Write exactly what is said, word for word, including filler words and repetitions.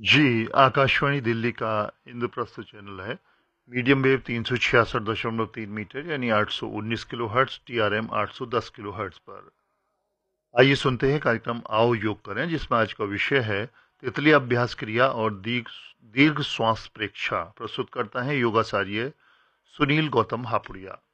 जी, आकाशवाणी दिल्ली का इंद्रप्रस्थ चैनल है। Medium wave तीन सौ छियासठ दशमलव तीन मीटर यानी आठ सौ उन्नीस किलो हर्ट्ज, टीआरएम आठ सौ दस किलो हर्ट्ज पर। आइए सुनते हैं कार्यक्रम आओ योग करें, जिसमें आज का विषय है तितली अभ्यास क्रिया और दीर्घ दीर्घ श्वास प्रेक्षा। प्रस्तुत करता है योगाचार्य सुनील गौतम हापुड़िया।